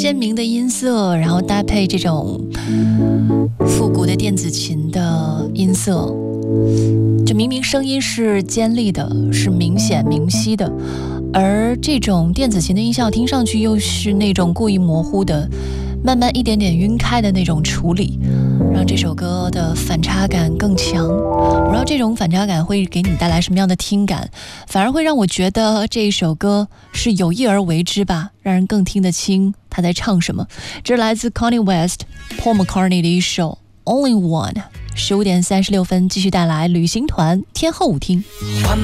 鲜明的音色，然后搭配这种复古的电子琴的音色，就明明声音是尖利的，是明显明晰的，而这种电子琴的音效听上去又是那种故意模糊的，慢慢一点点晕开的那种处理，让这首歌的反差感更强。不知道这种反差感会给你带来什么样的听感，反而会让我觉得这一首歌是有意而为之吧，让人更听得清他在唱什么。这是来自 Kanye West、Paul McCartney 的一首 Only One。15点36分，继续带来旅行团天后舞厅。